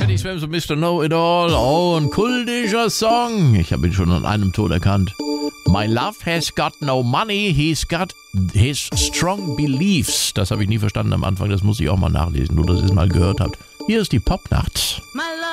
Teddy Swims und Mr. Know-It-All. Oh, ein kultischer Song. Ich habe ihn schon an einem Ton erkannt. My love has got no money, he's got his strong beliefs. Das habe ich nie verstanden am Anfang, das muss ich auch mal nachlesen, nur dass ihr es mal gehört habt. Hier ist die Popnacht.